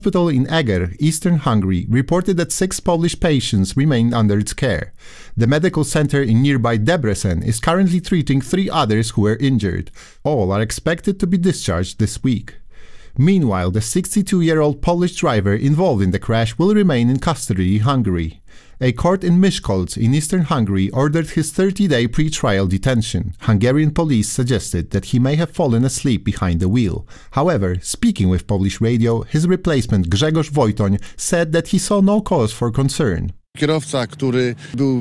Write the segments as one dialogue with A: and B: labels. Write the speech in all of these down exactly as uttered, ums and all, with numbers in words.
A: hospital in Eger, eastern Hungary, reported that six Polish patients remain under its care. The medical center in nearby Debrecen is currently treating three others who were injured. All are expected to be discharged this week. Meanwhile, the sixty-two-year-old Polish driver involved in the crash will remain in custody in Hungary. A court in Miskolc in eastern Hungary ordered his thirty-day pre-trial detention. Hungarian police suggested that he may have fallen asleep behind the wheel. However, speaking with Polish radio, his replacement Grzegorz Wojtoń said that he saw no cause for concern. The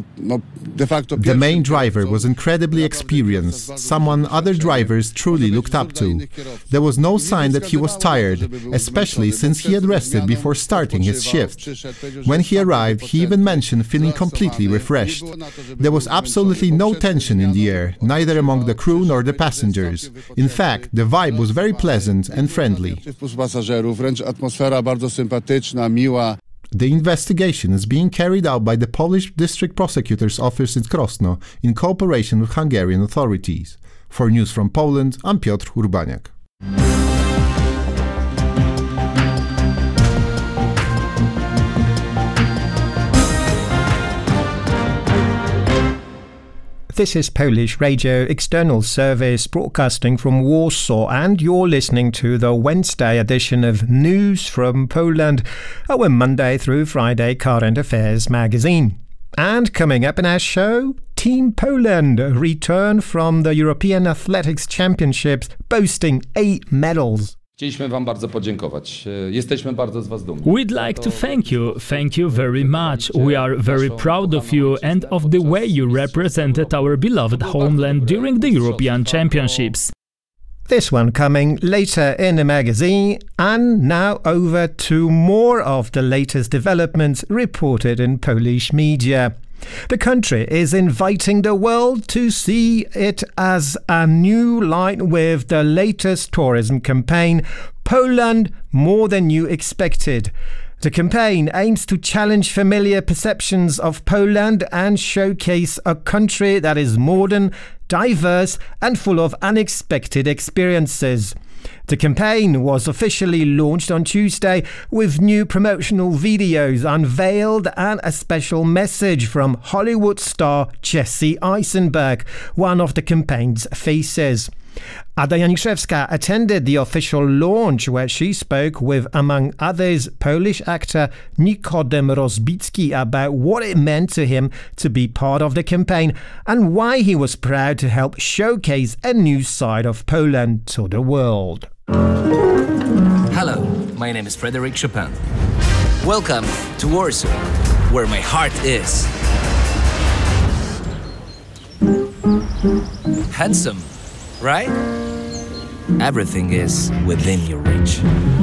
A: main driver was incredibly experienced, someone other drivers truly looked up to. There was no sign that he was tired, especially since he had rested before starting his shift. When he arrived, he even mentioned feeling completely refreshed. There was absolutely no tension in the air, neither among the crew nor the passengers. In fact, the vibe was very pleasant and friendly. The investigation is being carried out by the Polish District Prosecutor's Office in Krosno in cooperation with Hungarian authorities. For News from Poland, I'm Piotr Urbaniak.
B: This is Polish Radio External Service broadcasting from Warsaw, and you're listening to the Wednesday edition of News from Poland, our Monday through Friday current affairs magazine. And coming up in our show, Team Poland return from the European Athletics Championships boasting eight medals.
C: Chcieliśmy wam bardzo podziękować. Jesteśmy bardzo z was dumni.
D: We'd like to thank you. Thank you very much. We are very proud of you and of the way you represented our beloved homeland during the European Championships.
B: This one coming later in the magazine. And now over to more of the latest developments reported in Polish media. The country is inviting the world to see it as a new line with the latest tourism campaign, Poland More Than You Expected. The campaign aims to challenge familiar perceptions of Poland and showcase a country that is modern, diverse and full of unexpected experiences. The campaign was officially launched on Tuesday with new promotional videos unveiled and a special message from Hollywood star Jesse Eisenberg, one of the campaign's faces. Ada Janiszewska attended the official launch, where she spoke with, among others, Polish actor Nikodem Rozbicki about what it meant to him to be part of the campaign and why he was proud to help showcase a new side of Poland to the world.
E: Hello, my name is Frédéric Chopin. Welcome to Warsaw, where my heart is. Handsome, right? Everything is within your reach.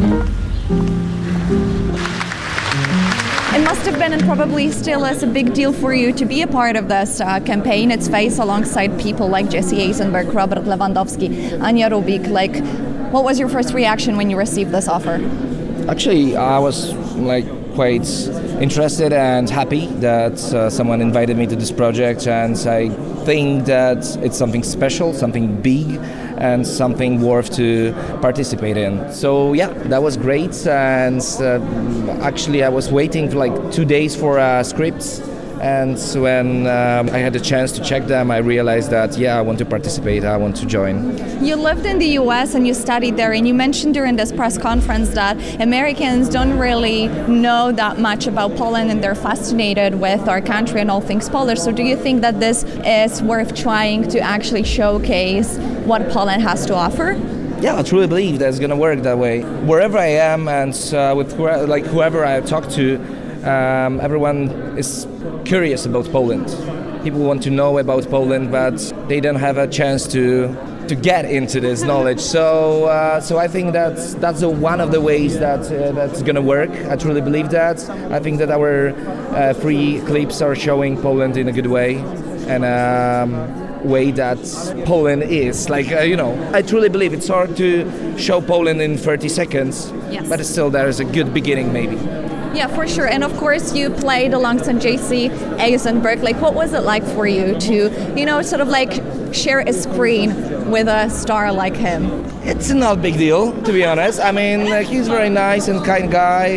F: It must have been, and probably still is, a big deal for you to be a part of this uh, campaign. It's faced alongside people like Jesse Eisenberg, Robert Lewandowski, Ania Rubik. Like, what was your first reaction when you received this offer?
G: Actually, I was like quite interested and happy that uh, someone invited me to this project, and I think that it's something special, something big, and something worth to participate in. So yeah, that was great, and uh, actually I was waiting for like two days for uh, scripts, and when um, I had the chance to check them, I realized that yeah, I want to participate, I want to join.
F: You lived in the U S and you studied there, and you mentioned during this press conference that Americans don't really know that much about Poland and they're fascinated with our country and all things Polish. So do you think that this is worth trying to actually showcase what Poland has to offer?
G: Yeah, I truly believe that's going to work that way. Wherever I am and uh, with who- like whoever I talk to, um, everyone is curious about Poland. People want to know about Poland, but they don't have a chance to to get into this knowledge. So, uh, so I think that's that's a, one of the ways that uh, that's gonna work. I truly believe that. I think that our uh, free clips are showing Poland in a good way, and um, way that Poland is. Like uh, you know, I truly believe it's hard to show Poland in thirty seconds,
F: Yes.
G: but still there is a good beginning, maybe.
F: Yeah, for sure. And of course, you played alongside Jesse Eisenberg. Like, what was it like for you to, you know, sort of like share a screen with a star like him?
G: It's not a big deal, to be honest. I mean, uh, he's very nice and kind guy.